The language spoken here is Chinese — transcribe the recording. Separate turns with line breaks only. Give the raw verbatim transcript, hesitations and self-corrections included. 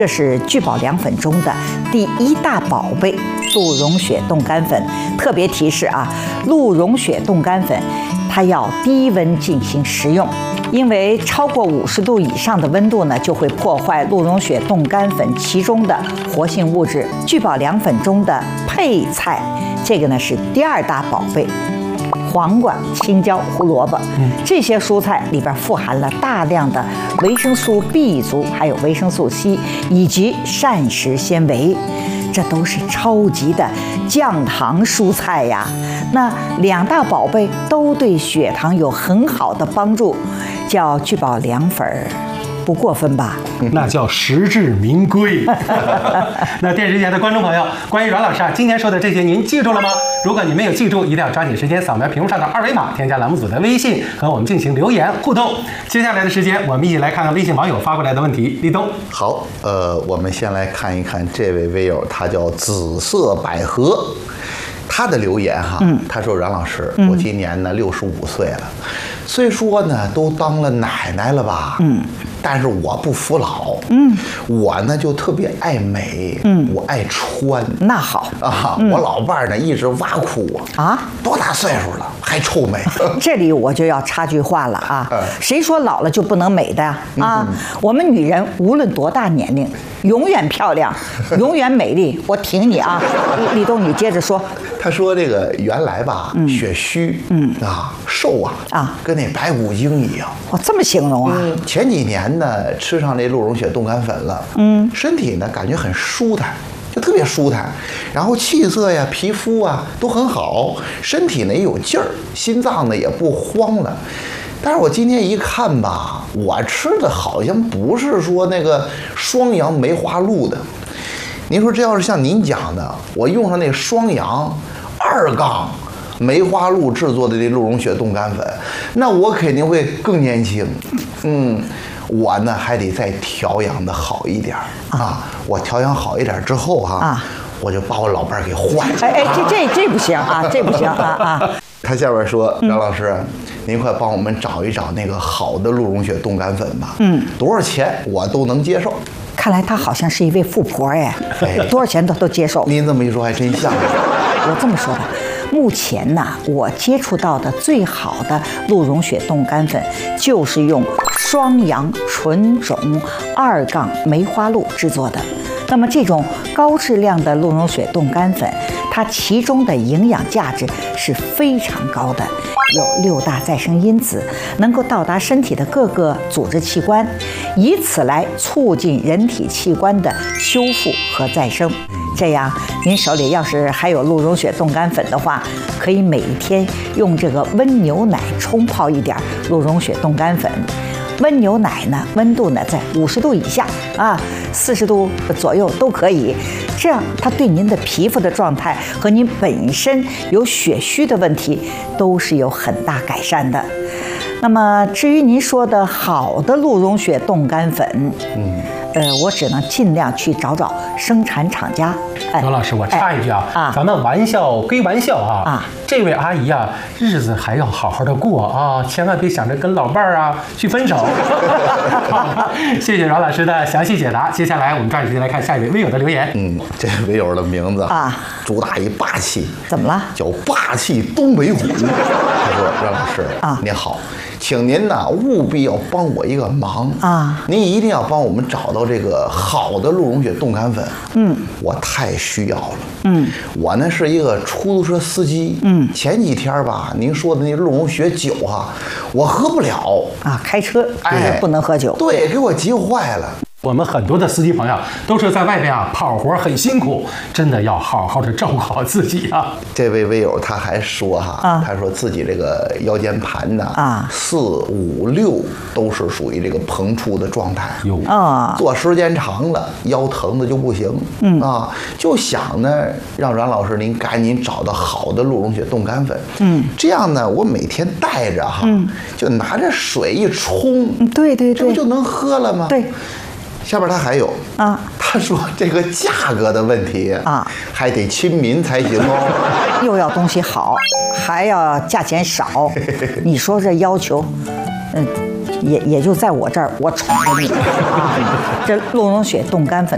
这是聚宝凉粉中的第一大宝贝——鹿茸血冻干粉。特别提示啊，鹿茸血冻干粉它要低温进行食用，因为超过五十度以上的温度呢，就会破坏鹿茸血冻干粉其中的活性物质。聚宝凉粉中的配菜，这个呢是第二大宝贝。黄瓜、青椒、胡萝卜，这些蔬菜里边富含了大量的维生素 B 族，还有维生素 C 以及膳食纤维，这都是超级的降糖蔬菜呀。那两大宝贝都对血糖有很好的帮助，叫聚宝凉粉儿。不过分吧？
那叫实至名归。那电视前的观众朋友，关于阮老师啊今天说的这些，您记住了吗？如果你没有记住，一定要抓紧时间扫描屏幕上的二维码，添加栏目组的微信，和我们进行留言互动。接下来的时间，我们一起来看看微信网友发过来的问题。立冬，
好，呃，我们先来看一看这位微友，他叫紫色百合。他的留言哈，嗯、他说：“阮老师，我今年呢六十五岁了，虽说呢都当了奶奶了吧，嗯，但是我不服老，嗯，我呢就特别爱美，嗯，我爱穿。
那好
啊，嗯、我老伴儿呢一直挖苦我啊，多大岁数了还臭美？
这里我就要插句话了啊，嗯、谁说老了就不能美的呀？啊，嗯、我们女人无论多大年龄，永远漂亮，永远美丽。我挺你啊，李东，你接着说。”
他说：“这个原来吧，嗯、血虚，嗯啊，瘦啊，啊，跟那白骨精一样。
哦，这么形容啊？
嗯、前几年呢，吃上这鹿茸血冻干粉了，嗯，身体呢感觉很舒坦，就特别舒坦，然后气色呀、皮肤啊都很好，身体呢也有劲儿，心脏呢也不慌了。但是我今天一看吧，我吃的好像不是说那个双阳梅花鹿的。您说这要是像您讲的，我用上那双阳二杠梅花鹿制作的这鹿茸血冻干粉，那我肯定会更年轻。嗯，我呢还得再调养的好一点啊。我调养好一点之后哈、啊，啊、我就把我老伴儿给换了。
哎哎，这这这不行啊，这不行啊啊！
他下边说：“张老师，嗯、您快帮我们找一找那个好的鹿茸血冻干粉吧。嗯，多少钱我都能接受。”
看来她好像是一位富婆哎，多少钱都都接受。
您这么一说还真像。
我这么说吧，目前呢，我接触到的最好的鹿茸血冻干粉，就是用双阳纯种二杠梅花鹿制作的。那么这种高质量的鹿茸血冻干粉，它其中的营养价值是非常高的，有六大再生因子，能够到达身体的各个组织器官，以此来促进人体器官的修复和再生。这样，您手里要是还有鹿茸血冻干粉的话，可以每一天用这个温牛奶冲泡一点鹿茸血冻干粉。温牛奶呢，温度呢在五十度以下啊，四十度左右都可以。这样它对您的皮肤的状态和您本身有血虚的问题都是有很大改善的。那么至于您说的好的鹿茸血冻干粉，嗯，呃，我只能尽量去找找生产厂家。
罗老师，我插一句啊，哎、啊咱们玩笑归玩笑啊，啊，这位阿姨啊，日子还要好好的过啊，千万别想着跟老伴儿啊去分手。谢谢阮老师的详细解答。接下来我们抓紧时间来看下一位微友的留言。
嗯，这位友的名字啊，主打一霸气。
怎么了？
叫霸气东北虎。他说：“阮老师啊，您好。”请您呢务必要帮我一个忙啊！您一定要帮我们找到这个好的鹿茸血冻干粉。嗯，我太需要了。嗯，我呢是一个出租车司机。嗯，前几天吧，您说的那鹿茸血酒哈、啊，我喝不了
啊，开车哎不能喝酒。
对，给我急坏了。
我们很多的司机朋友都是在外边啊跑活很辛苦，真的要好好的照顾好自己啊。
这位微友他还说哈，啊、他说自己这个腰间盘呢啊四五六都是属于这个膨出的状态，有啊，坐时间长了腰疼的就不行，嗯啊，就想呢让阮老师您赶紧找到好的鹿茸血冻干粉，嗯，这样呢我每天带着哈，嗯、就拿着水一冲，
对对对，
这不就能喝了吗？
对。
下边他还有啊，他说这个价格的问题啊，还得亲民才行哦。
又要东西好，还要价钱少，你说这要求，嗯，也也就在我这儿，我宠着你。这鹿茸血冻干粉